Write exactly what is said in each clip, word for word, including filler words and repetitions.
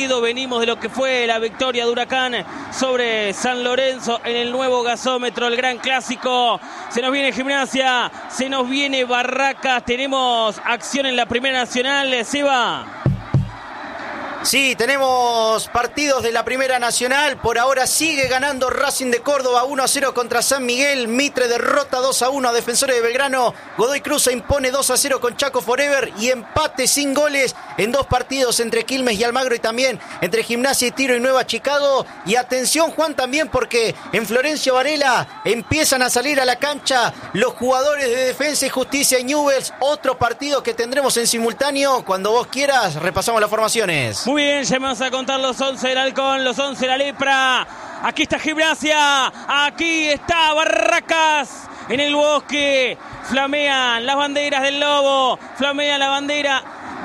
Venimos de lo que fue la victoria de Huracán sobre San Lorenzo en el nuevo gasómetro, el gran clásico. Se nos viene Gimnasia, se nos viene Barracas, tenemos acción en la Primera Nacional, Seba. Sí, tenemos partidos de la Primera Nacional. Por ahora sigue ganando Racing de Córdoba uno a cero contra San Miguel. Mitre derrota dos a uno a Defensores de Belgrano. Godoy Cruz se impone dos a cero con Chaco Forever. Y empate sin goles en dos partidos entre Quilmes y Almagro, y también entre Gimnasia y Tiro y Nueva Chicago. Y atención, Juan, también porque en Florencio Varela empiezan a salir a la cancha los jugadores de Defensa y Justicia y Newell's. Otro partido que tendremos en simultáneo. Cuando vos quieras, repasamos las formaciones. Muy bien, ya vamos a contar los once del Halcón, los once de la Lepra. Aquí está Gimnasia, aquí está Barracas. En el Bosque flamean las banderas del Lobo, flamean la bandera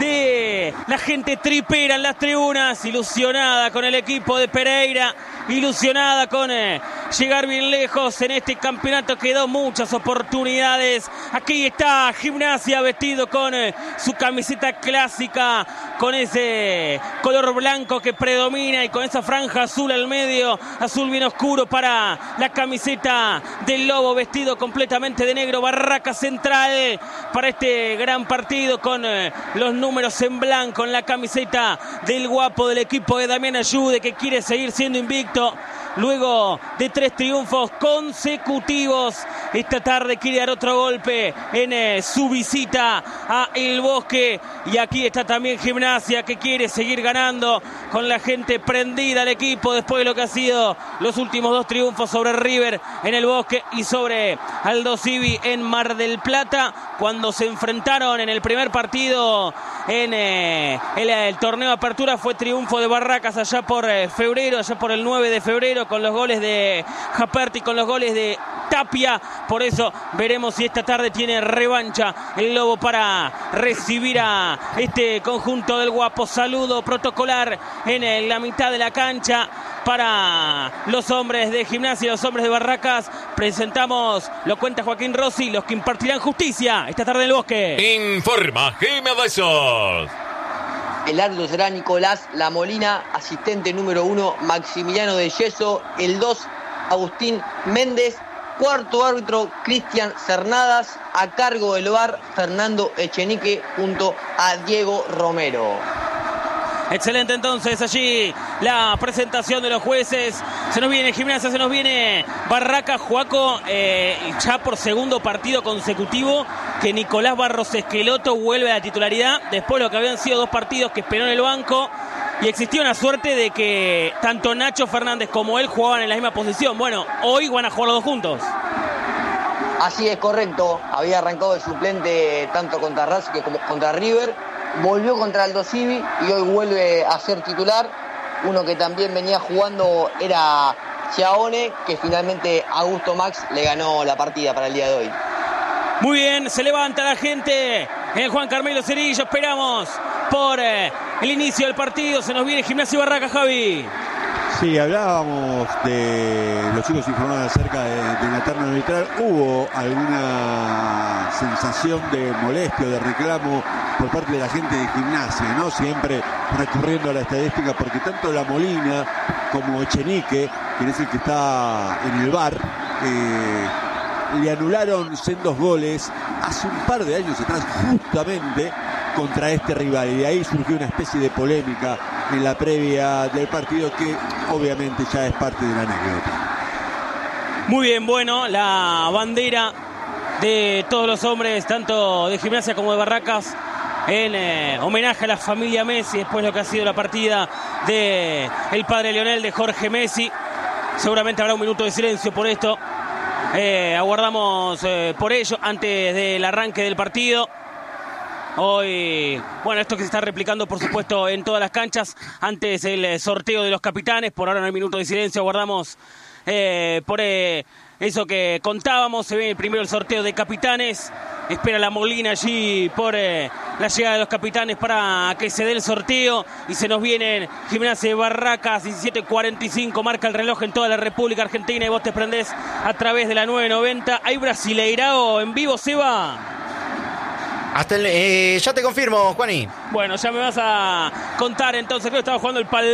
de la gente tripera en las tribunas, ilusionada con el equipo de Pereira, ilusionada con eh, llegar bien lejos en este campeonato que dio muchas oportunidades. Aquí está Gimnasia vestido con eh, su camiseta clásica, con ese color blanco que predomina y con esa franja azul al medio, azul bien oscuro para la camiseta del Lobo, vestido completamente de negro. Barracas central para este gran partido con eh, los números en blanco en la camiseta del guapo del equipo de Damián Ayude, que quiere seguir siendo invicto luego de tres triunfos consecutivos. Esta tarde quiere dar otro golpe en eh, su visita a El Bosque. Y aquí está también Gimnasia, que quiere seguir ganando, con la gente prendida al equipo después de lo que ha sido los últimos dos triunfos sobre River en El Bosque y sobre Aldo Civi en Mar del Plata, cuando se enfrentaron en el primer partido en eh, el, el torneo de apertura. Fue triunfo de Barracas allá por eh, febrero, allá por el nueve de febrero, con los goles de Japerti, con los goles de Tapia. Por eso veremos si esta tarde tiene revancha el Lobo para recibir a este conjunto del guapo. Saludo protocolar en el, la mitad de la cancha para los hombres de Gimnasia, los hombres de Barracas. Presentamos, lo cuenta Joaquín Rossi, los que impartirán justicia esta tarde en El Bosque. Informa Jiménez. El árbitro será Nicolás La Molina, asistente número uno Maximiliano de Yeso, el dos Agustín Méndez, cuarto árbitro Cristian Cernadas, a cargo del V A R Fernando Echenique junto a Diego Romero. Excelente, entonces allí la presentación de los jueces. Se nos viene Gimnasia, se nos viene Barracas. Juaco, eh, ya por segundo partido consecutivo que Nicolás Barros Esqueloto vuelve a la titularidad, después de lo que habían sido dos partidos que esperó en el banco, y existía una suerte de que tanto Nacho Fernández como él jugaban en la misma posición. Bueno, hoy van a jugar los dos juntos. Así es, correcto. Había arrancado de suplente tanto contra Racing como contra River, volvió contra Aldo Civi y hoy vuelve a ser titular. Uno que también venía jugando era Chiaone, que finalmente Augusto Max le ganó la partida para el día de hoy. Muy bien, se levanta la gente en el Juan Carmelo Cerillo. Esperamos por eh, el inicio del partido. Se nos viene Gimnasia y Barracas, Javi. Sí, hablábamos de los chicos informaron acerca de, de una terna arbitral. Hubo alguna sensación de molestia, de reclamo por parte de la gente de Gimnasia, ¿no? Siempre recurriendo a la estadística, porque tanto La Molina como Echenique, quien es el que está en el V A R, eh, le anularon sendos goles hace un par de años atrás, justamente contra este rival, y de ahí surgió una especie de polémica en la previa del partido que obviamente ya es parte de la anécdota. Muy bien, bueno, la bandera de todos los hombres, tanto de Gimnasia como de Barracas, en eh, homenaje a la familia Messi, después de lo que ha sido la partida de el padre Lionel, de Jorge Messi. Seguramente habrá un minuto de silencio por esto. Eh, aguardamos eh, por ello antes del arranque del partido. Hoy, bueno, esto que se está replicando, por supuesto, en todas las canchas. Antes el sorteo de los capitanes. Por ahora no hay minuto de silencio. Aguardamos eh, por eh, eso que contábamos. Se ve primero el sorteo de capitanes. Espera La Molina allí por eh, la llegada de los capitanes para que se dé el sorteo. Y se nos vienen Gimnasia de Barracas, diecisiete cuarenta y cinco, marca el reloj en toda la República Argentina. Y vos te prendés a través de la nueve noventa. ¿Hay Brasileirao en vivo, Seba? Hasta el, eh, ya te confirmo, Juani. Bueno, ya me vas a contar entonces. Creo que estaba jugando el Pal